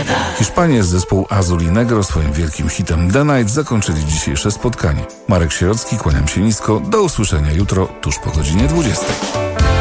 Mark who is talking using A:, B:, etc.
A: Hiszpanie z zespołu Azul i Negro swoim wielkim hitem The Night zakończyli dzisiejsze spotkanie. Marek Sierocki, kłaniam się nisko. Do usłyszenia jutro tuż po godzinie 20.